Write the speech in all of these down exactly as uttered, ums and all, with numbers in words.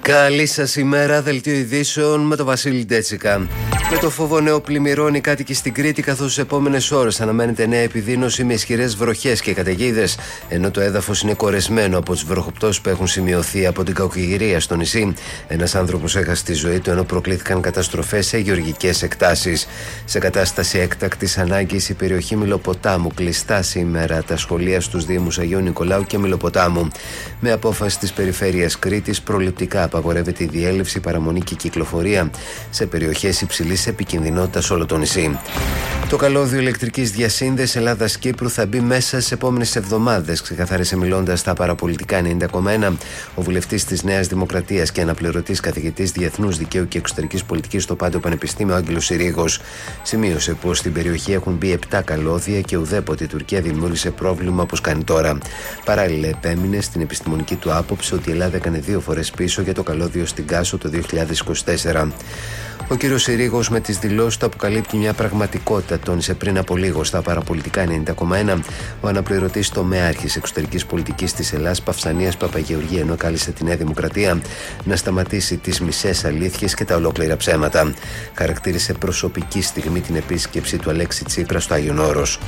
Καλή σας ημέρα, δελτίο ειδήσεων με τον Βασίλη Ντέτσικα. Με το φόβο νέο πλημμυρών οι κάτοικοι στην Κρήτη, καθώς τις επόμενες ώρες αναμένεται νέα επιδείνωση με ισχυρές βροχές και καταιγίδες, ενώ το έδαφος είναι κορεσμένο από τις βροχοπτώσεις που έχουν σημειωθεί από την κακοκαιρία στο νησί. Ένας άνθρωπος έχασε τη ζωή του, ενώ προκλήθηκαν καταστροφές σε γεωργικές εκτάσεις. Σε κατάσταση έκτακτης ανάγκης, η περιοχή Μηλοποτάμου κλειστά σήμερα τα σχολεία στους Δήμους Αγίου Νικολάου και Μηλοποτάμου. Με απόφαση της Περιφέρειας Κρήτης, προληπτικά απαγορεύεται η διέλευση, παραμονή και κυκλοφορία σε περιοχές υψηλής επικινδυνότητας όλο το νησί. Το καλώδιο ηλεκτρικής διασύνδεσης Ελλάδας-Κύπρου θα μπει μέσα στις επόμενες εβδομάδες, ξεκαθάρισε μιλώντας στα παραπολιτικά ενενήντα κόμμα ένα ο βουλευτής της Νέας Δημοκρατίας και αναπληρωτής καθηγητής Διεθνούς Δικαίου και Εξωτερικής Πολιτικής στο Πάντιο Πανεπιστήμιο Άγγελος Συρίγος. Σημείωσε πως στην περιοχή έχουν μπει επτά καλώδια και ουδέποτε η Τουρκία δημιούργησε πρόβλημα όπως κάνει τώρα. Παράλληλα, επέμεινε στην επιστημονική του άποψη ότι η Ελλάδα έκανε δύο φορές πίσω για το καλώδιο στην Κάσο το δύο χιλιάδες είκοσι τέσσερα. Ο κ. Συρίγος με τις δηλώσεις του αποκαλύπτει μια πραγματικότητα, τόνισε πριν από λίγο στα παραπολιτικά ενενήντα κόμμα ένα ο αναπληρωτής τομεάρχης εξωτερικής πολιτικής της Ελλάδας Παυσανίας Παπαγεωργίου, ενώ κάλεσε τη Νέα Δημοκρατία να σταματήσει τις μισές αλήθειες και τα ολόκληρα ψέματα. Χαρακτήρισε προσωπική στιγμή την επίσκεψη του Αλέξη Τσίπρα στο Άγιον Όρος.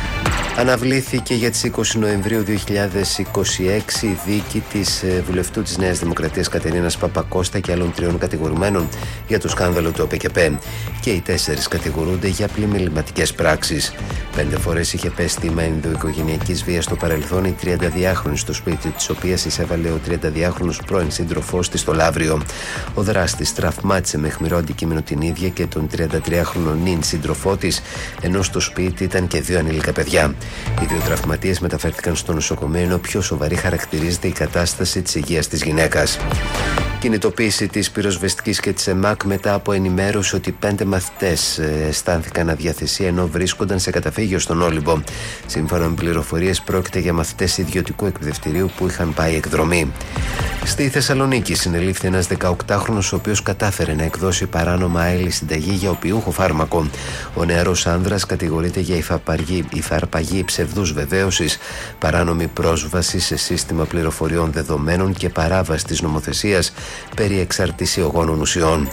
Αναβλήθηκε για τις είκοσι Νοεμβρίου δύο χιλιάδες είκοσι έξι η δίκη της βουλευτού της Νέας Δημοκρατίας Κατερίνας Παπακώστα και άλλων τριών κατηγορουμένων για το σκάνδαλο του ΟΠΕΚΕΠΕ. Και οι τέσσερις κατηγορούνται για πλημμυληματικές πράξεις. Πέντε φορές είχε πέσει θύμα ενδοοικογενειακής βίας στο παρελθόν η τριανταδυάχρονη στο σπίτι της οποίας εισέβαλε ο τριανταδυάχρονος πρώην σύντροφός της στο Λαύριο. Ο δράστης τραυμάτισε με αιχμηρό αντικείμενο την ίδια και τον τριαντατριάχρονο νυν σύντροφό της, ενώ στο σπίτι ήταν και δύο ανήλικα παιδιά. Οι δύο τραυματίες μεταφέρθηκαν στο νοσοκομείο, ενώ πιο σοβαρή χαρακτηρίζεται η κατάσταση της υγείας της γυναίκας. Κινητοποίηση της πυροσβεστικής και της ΕΜΑΚ μετά από ενημέρωση ότι πέντε μαθητές αισθάνθηκαν αδιαθεσία ενώ βρίσκονταν σε καταφύγιο στον Όλυμπο. Σύμφωνα με πληροφορίες, πρόκειται για μαθητές ιδιωτικού εκπαιδευτηρίου που είχαν πάει εκδρομή. Στη Θεσσαλονίκη συνελήφθη ένας δεκαοκτάχρονος ο οποίος κατάφερε να εκδώσει παράνομα άειλη συνταγή για οπιούχο φάρμακο. Ο νεαρός άνδρας κατηγορείται για υφαρπαγή, υφαρπαγή ψευδούς βεβαίωσης, παράνομη πρόσβαση σε σύστημα πληροφοριών δεδομένων και παράβαση της νομοθεσίας περί εξαρτησιογόνων ουσιών.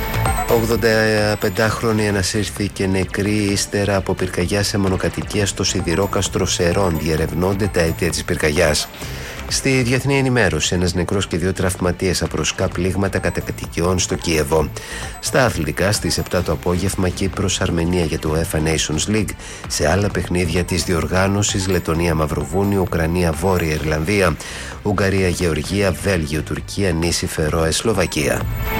ογδονταπεντάχρονη ανασύρθηκε νεκρή ύστερα από πυρκαγιά σε μονοκατοικία στο σιδηρόκαστρο Σερών. Διερευνώνται τα αίτια της πυρκαγιάς. Στη διεθνή ενημέρωση, ένας νεκρός και δύο τραυματίες από ρωσικά πλήγματα κατοικιών στο Κίεβο. Στα αθλητικά, στις επτά το απόγευμα, Κύπρος-Αρμενία για το UEFA Nations League. Σε άλλα παιχνίδια της διοργάνωσης, Λετωνία-Μαυροβούνιο, Ουκρανία-Βόρεια Ιρλανδία, Ουγγαρία-Γεωργία, Βέλγιο-Τουρκία, νήσι Φερόε, Σλοβακία.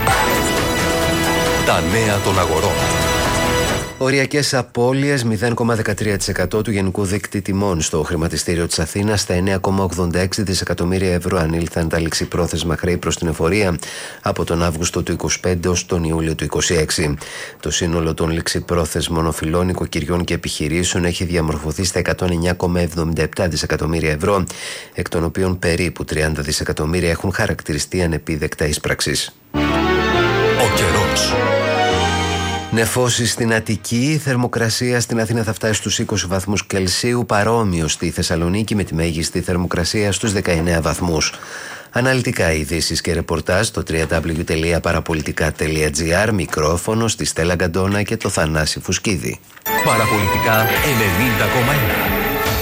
Τα νέα των αγορών. Οριακές απώλειες μηδέν κόμμα δεκατρία τοις εκατό του γενικού δείκτη τιμών στο χρηματιστήριο της Αθήνας. Στα εννέα κόμμα ογδόντα έξι δισεκατομμύρια ευρώ ανήλθαν τα ληξιπρόθεσμα χρέη προς την εφορία από τον Αύγουστο του είκοσι πέντε ως τον Ιούλιο του είκοσι έξι. Το σύνολο των ληξιπρόθεσμων οφειλών οικοκυριών και επιχειρήσεων έχει διαμορφωθεί στα εκατόν εννέα κόμμα εβδομήντα επτά δισεκατομμύρια ευρώ, εκ των οποίων περίπου τριάντα δισεκατομμύρια έχουν χαρακτηριστεί ανεπίδεκτα ίσπραξης. Ο καιρός. Νεφώσεις στην Αττική, θερμοκρασία στην Αθήνα θα φτάσει στους είκοσι βαθμούς Κελσίου, παρόμοιο στη Θεσσαλονίκη με τη μέγιστη θερμοκρασία στους δεκαεννέα βαθμούς. Αναλυτικά ειδήσεις και ρεπορτάζ στο double-u double-u double-u τελεία παραπολιτικά τελεία τζι άρ, μικρόφωνο στη Στέλλα Γκαντόνα και το Θανάση Φουσκίδη. Παραπολιτικά ενενήντα κόμμα ένα.